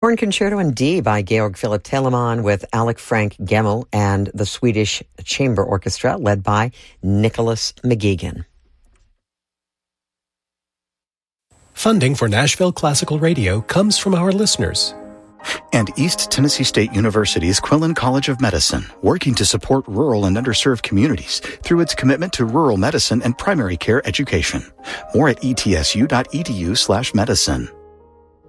Horn Concerto in D by Georg Philipp Telemann with Alec Frank Gemmel and the Swedish Chamber Orchestra led by Nicholas McGeegan. Funding for Nashville Classical Radio comes from our listeners. And East Tennessee State University's Quillen College of Medicine, working to support rural and underserved communities through its commitment to rural medicine and primary care education. More at etsu.edu/medicine.